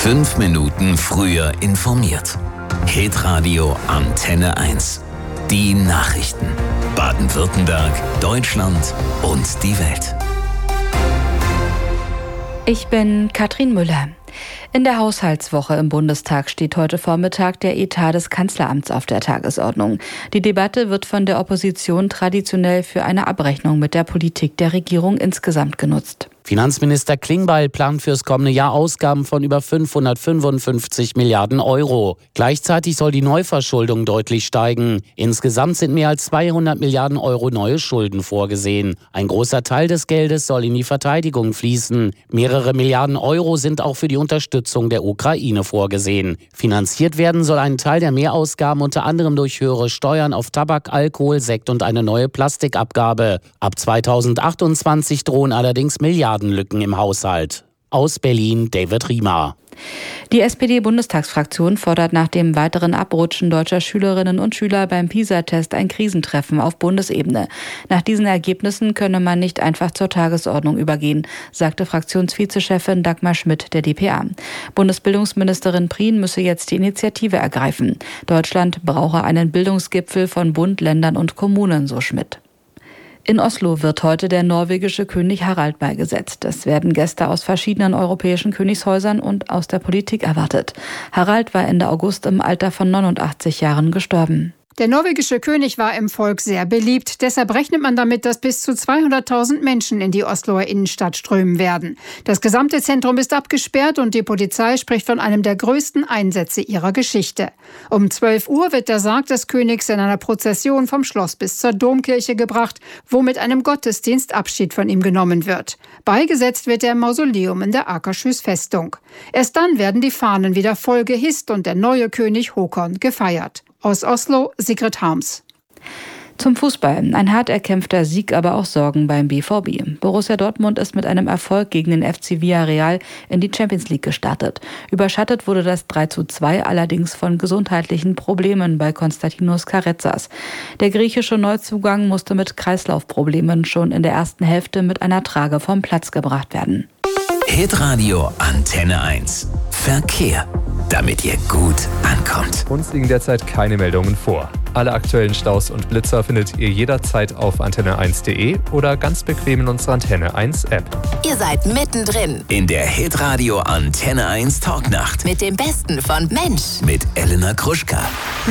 5 Minuten früher informiert. Hitradio Antenne 1. Die Nachrichten. Baden-Württemberg, Deutschland und die Welt. Ich bin Katrin Müller. In der Haushaltswoche im Bundestag steht heute Vormittag der Etat des Kanzleramts auf der Tagesordnung. Die Debatte wird von der Opposition traditionell für eine Abrechnung mit der Politik der Regierung insgesamt genutzt. Finanzminister Klingbeil plant fürs kommende Jahr Ausgaben von über 555 Milliarden Euro. Gleichzeitig soll die Neuverschuldung deutlich steigen. Insgesamt sind mehr als 200 Milliarden Euro neue Schulden vorgesehen. Ein großer Teil des Geldes soll in die Verteidigung fließen. Mehrere Milliarden Euro sind auch für die Unterstützung der Ukraine vorgesehen. Finanziert werden soll ein Teil der Mehrausgaben unter anderem durch höhere Steuern auf Tabak, Alkohol, Sekt und eine neue Plastikabgabe. Ab 2028 drohen allerdings Milliardenlücken im Haushalt. Aus Berlin, David Riemer. Die SPD-Bundestagsfraktion fordert nach dem weiteren Abrutschen deutscher Schülerinnen und Schüler beim PISA-Test ein Krisentreffen auf Bundesebene. Nach diesen Ergebnissen könne man nicht einfach zur Tagesordnung übergehen, sagte Fraktionsvizechefin Dagmar Schmidt der dpa. Bundesbildungsministerin Prien müsse jetzt die Initiative ergreifen. Deutschland brauche einen Bildungsgipfel von Bund, Ländern und Kommunen, so Schmidt. In Oslo wird heute der norwegische König Harald beigesetzt. Es werden Gäste aus verschiedenen europäischen Königshäusern und aus der Politik erwartet. Harald war Ende August im Alter von 89 Jahren gestorben. Der norwegische König war im Volk sehr beliebt. Deshalb rechnet man damit, dass bis zu 200.000 Menschen in die Osloer Innenstadt strömen werden. Das gesamte Zentrum ist abgesperrt und die Polizei spricht von einem der größten Einsätze ihrer Geschichte. Um 12 Uhr wird der Sarg des Königs in einer Prozession vom Schloss bis zur Domkirche gebracht, wo mit einem Gottesdienst Abschied von ihm genommen wird. Beigesetzt wird er im Mausoleum in der Akershus Festung. Erst dann werden die Fahnen wieder voll gehisst und der neue König Håkon gefeiert. Aus Oslo, Sigrid Harms. Zum Fußball. Ein hart erkämpfter Sieg, aber auch Sorgen beim BVB. Borussia Dortmund ist mit einem Erfolg gegen den FC Villarreal in die Champions League gestartet. Überschattet wurde das 3:2 allerdings von gesundheitlichen Problemen bei Konstantinos Karezas. Der griechische Neuzugang musste mit Kreislaufproblemen schon in der ersten Hälfte mit einer Trage vom Platz gebracht werden. Hitradio Antenne 1. Verkehr. Damit ihr gut ankommt. Uns liegen derzeit keine Meldungen vor. Alle aktuellen Staus und Blitzer findet ihr jederzeit auf antenne1.de oder ganz bequem in unserer Antenne 1 App. Ihr seid mittendrin In der Hitradio Antenne 1 Talknacht. mit dem Besten von Mensch. Mit Elena Gruschka.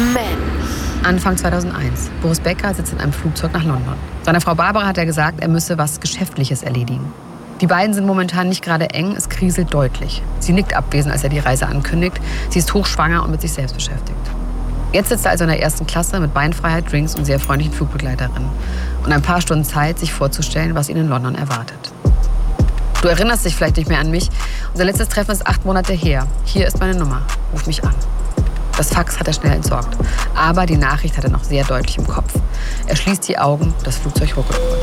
Mensch. Anfang 2001. Boris Becker sitzt in einem Flugzeug nach London. Seiner Frau Barbara hat er gesagt, er müsse was Geschäftliches erledigen. Die beiden sind momentan nicht gerade eng, es kriselt deutlich. Sie nickt abwesend, als er die Reise ankündigt. Sie ist hochschwanger und mit sich selbst beschäftigt. Jetzt sitzt er also in der ersten Klasse mit Beinfreiheit, Drinks und sehr freundlichen Flugbegleiterinnen. Und ein paar Stunden Zeit, sich vorzustellen, was ihn in London erwartet. Du erinnerst dich vielleicht nicht mehr an mich. Unser letztes Treffen ist 8 Monate her. Hier ist meine Nummer. Ruf mich an. Das Fax hat er schnell entsorgt. Aber die Nachricht hat er noch sehr deutlich im Kopf. Er schließt die Augen, das Flugzeug ruckelt kurz.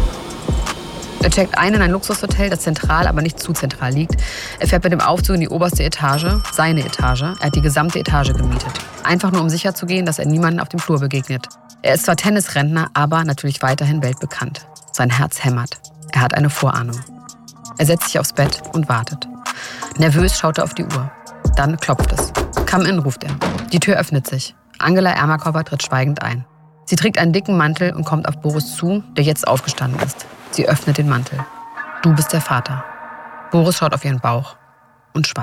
Er checkt ein in ein Luxushotel, das zentral, aber nicht zu zentral liegt. Er fährt mit dem Aufzug in die oberste Etage, seine Etage. Er hat die gesamte Etage gemietet. Einfach nur, um sicher zu gehen, dass er niemanden auf dem Flur begegnet. Er ist zwar Tennisrentner, aber natürlich weiterhin weltbekannt. Sein Herz hämmert. Er hat eine Vorahnung. Er setzt sich aufs Bett und wartet. Nervös schaut er auf die Uhr. Dann klopft es. Come in, ruft er. Die Tür öffnet sich. Angela Ermakova tritt schweigend ein. Sie trägt einen dicken Mantel und kommt auf Boris zu, der jetzt aufgestanden ist. Sie öffnet den Mantel. Du bist der Vater. Boris schaut auf ihren Bauch und schweigt.